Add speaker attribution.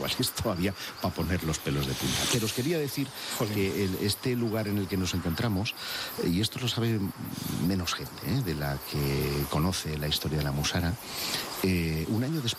Speaker 1: cual es todavía para poner los pelos de punta. Pero os quería decir que este lugar en el que nos encontramos, y esto lo sabe menos gente de la que conoce la historia de la Musara, un año después